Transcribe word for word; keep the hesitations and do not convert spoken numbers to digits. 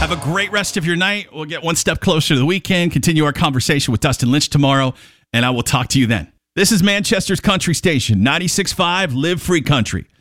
Have a great rest of your night. We'll get one step closer to the weekend, continue our conversation with Dustin Lynch tomorrow, and I will talk to you then. This is Manchester's Country Station, ninety-six point five Live Free Country.